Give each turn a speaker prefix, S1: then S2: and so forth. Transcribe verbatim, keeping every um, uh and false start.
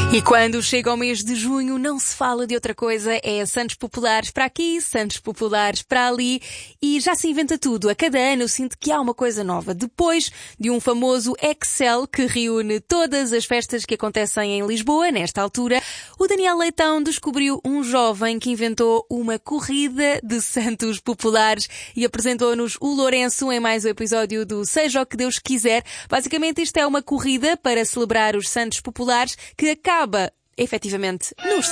S1: E quando chega o mês de junho, não se fala de outra coisa, é Santos Populares para aqui, Santos Populares para ali, e já se inventa tudo. A cada ano eu sinto que há uma coisa nova. Depois de um famoso Excel que reúne todas as festas que acontecem em Lisboa, nesta altura, o Daniel Leitão descobriu um jovem que inventou uma corrida de Santos Populares e apresentou-nos o Lourenço em mais um episódio do Seja o que Deus Quiser. Basicamente isto é uma corrida para celebrar os Santos Populares que acaba efetivamente nos